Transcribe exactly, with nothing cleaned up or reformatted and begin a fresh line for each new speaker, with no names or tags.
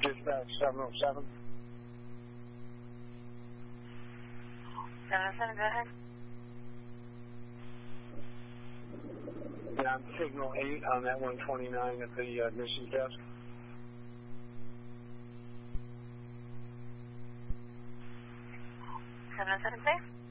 Dispatch seven oh seven.
seven oh seven, go ahead.
Yeah, I'm signal eight on that one twenty-nine at the uh, admissions desk.
seven oh seven, please.